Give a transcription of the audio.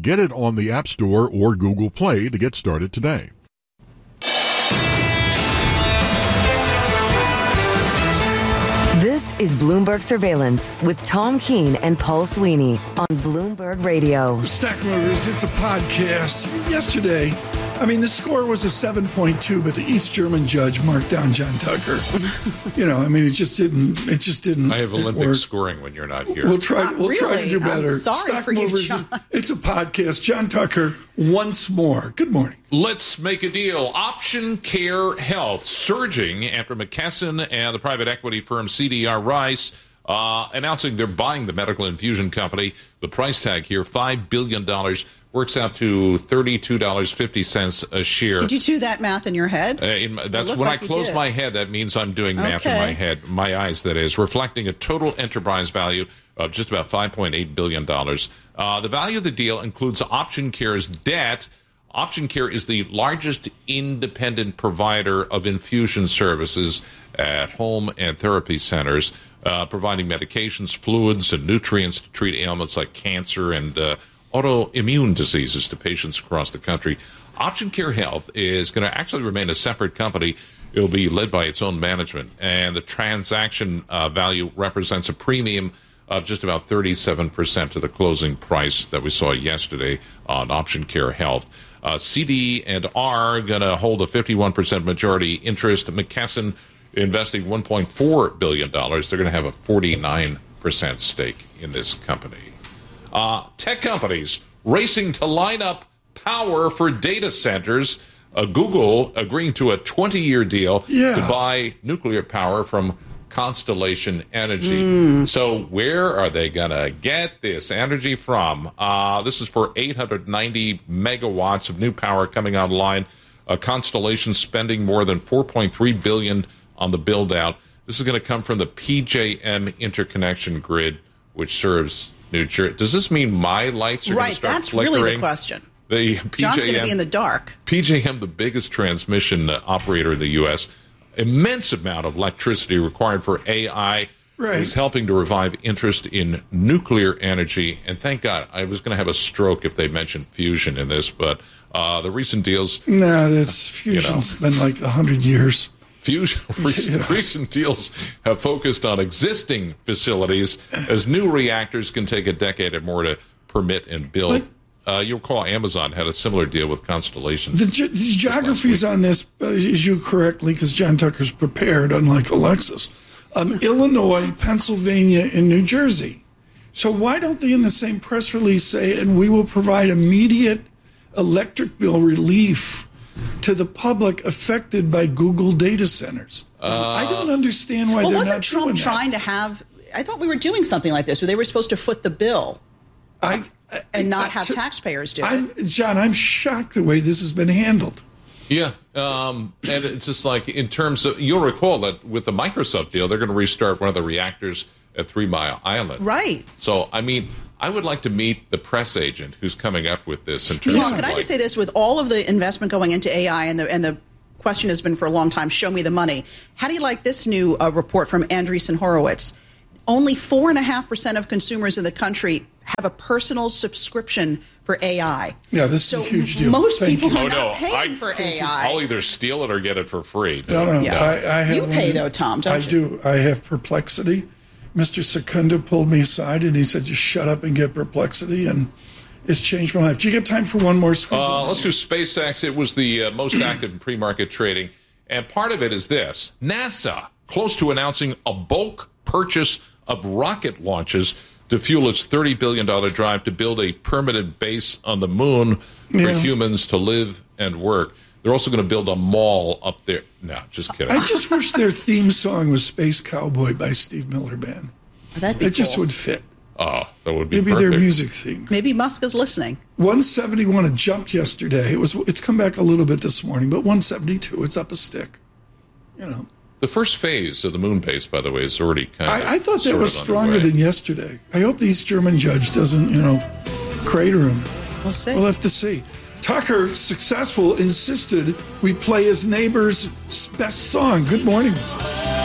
Get it on the App Store or Google Play to get started today. This is Bloomberg Surveillance with Tom Keene and Paul Sweeney on Bloomberg Radio. Stack Movers, it's a podcast. Yesterday, the score was a 7.2, but the East German judge marked down John Tucker. It just didn't. I have Olympic scoring when you're not here. We'll try to do better. I'm sorry Stock for Movers, you, John. It's a podcast. John Tucker once more. Good morning. Let's make a deal. Option Care Health surging after McKesson and the private equity firm CDR Rice announcing they're buying the medical infusion company. The price tag here, $5 billion, works out to $32.50 a share. Did you do that math in your head? That's when I close my head. That means I'm doing math in my head, my eyes, that is, reflecting a total enterprise value of just about $5.8 billion. The value of the deal includes Option Care's debt. Option Care is the largest independent provider of infusion services at home and therapy centers, providing medications, fluids, and nutrients to treat ailments like cancer and autoimmune diseases to patients across the country. Option Care Health is going to actually remain a separate company. It will be led by its own management, and the transaction value represents a premium of just about 37% to the closing price that we saw yesterday on Option Care Health. CD&R are going to hold a 51% majority interest. McKesson investing $1.4 billion. They're going to have a 49% stake in this company. Tech companies racing to line up power for data centers. Google agreeing to a 20-year deal to buy nuclear power from Constellation Energy. So where are they going to get this energy from? This is for 890 megawatts of new power coming online. Constellation spending more than $4.3 billion on the build-out. This is going to come from the PJM interconnection grid, which serves New Jersey. Does this mean my lights are going to start flickering? That's really the question. The PJM, John's going to be in the dark. PJM, the biggest transmission operator in the U.S., immense amount of electricity required for AI, is helping to revive interest in nuclear energy. And thank God, I was going to have a stroke if they mentioned fusion in this, but the recent deals... No, fusion's been like 100 years. Recent deals have focused on existing facilities, as new reactors can take a decade or more to permit and build. You'll recall Amazon had a similar deal with Constellation. The geographies on this, as you correctly, because John Tucker's prepared, unlike Alexis, Illinois, Pennsylvania, and New Jersey. So why don't they in the same press release say, and we will provide immediate electric bill relief to the public affected by Google data centers? I don't understand why they're not doing that. Wasn't Trump trying to have... I thought we were doing something like this, where they were supposed to foot the bill. And not have taxpayers do it. John, I'm shocked the way this has been handled. Yeah, and it's just like in terms of, you'll recall that with the Microsoft deal, they're going to restart one of the reactors at 3 Mile Island. Right. So, I would like to meet the press agent who's coming up with this. In terms can I just say this? With all of the investment going into AI, and the question has been for a long time, show me the money. How do you like this new report from Andreessen Horowitz? Only 4.5% of consumers in the country have a personal subscription for AI. Yeah, this is a huge deal. Most people are not paying for AI. I'll either steal it or get it for free. No. Yeah. I have you pay, though, Tom, don't you? I do. I have Perplexity. Mr. Secunda pulled me aside, and he said, just shut up and get Perplexity, and it's changed my life. Do you get time for one more squeeze? Let's do SpaceX. It was the most active in pre-market trading, and part of it is this. NASA, close to announcing a bulk purchase of rocket launches to fuel its $30 billion drive to build a permanent base on the moon for humans to live and work. They're also going to build a mall up there. No, just kidding. I just wish their theme song was Space Cowboy by Steve Miller Band. That'd be It just would fit. Oh, that would be Maybe perfect. their music theme. Maybe Musk is listening. 171, it jumped yesterday. It's come back a little bit this morning, but 172, it's up a stick. The first phase of the moon base, by the way, is already kind of I thought that was stronger underway. than yesterday. I hope the East German judge doesn't, crater him. We'll see. We'll have to see. Tucker, successful, insisted we play his neighbor's best song. Good morning.